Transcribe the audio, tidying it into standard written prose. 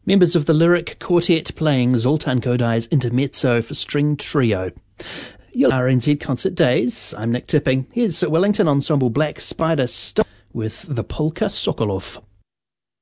Members of the Lyric Quartet playing Zoltan Kodai's Intermezzo for String Trio. Your RNZ Concert Days. I'm Nick Tipping. Here's Wellington Ensemble Black Spider Stop with the Polka Sokolov.